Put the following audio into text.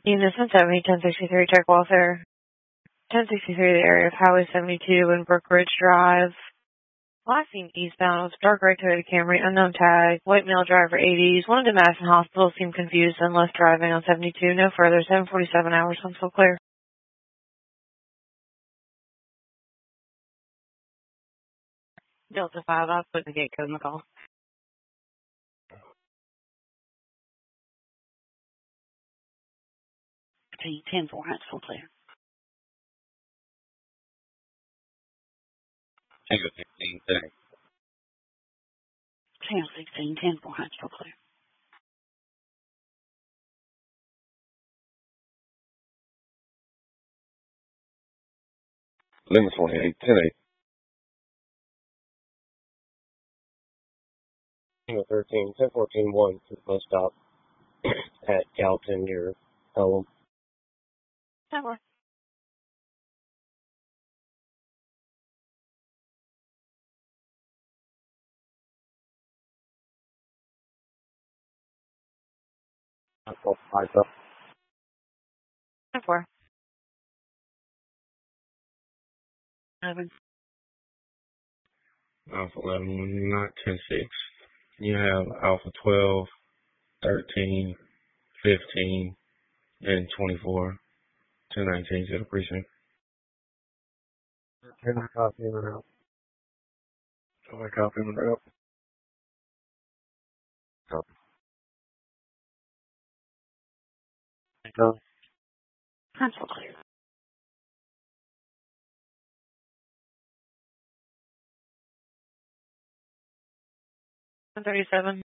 Unit 1070, 1063, check welfare. 1063, the area of Highway 72 and Brook Ridge Drive. Last seen eastbound was dark red Toyota Camry, unknown tag, white male driver 80s. Wanted to Madison Hospital, seemed confused and left driving on 72. No further, 747 hours, I'm still clear. Delta 5, I'll put the gate code in the call. Okay, 10-4, that's full clear. Tango 16, thanks. Tango 16, 10-4, that's full clear. Limit 28, 10-8. Tango 13, 1014 1 to the bus stop at Gallatin near Pelham. 10-4. Alpha 5 up. 10-4. 11. Alpha 11, not 10-6. You have Alpha 12, 13, 15, and 24. 1019 to the precinct. 10 copy in and out. So I copy them right up. Copy. Go. That's full clear. 1037.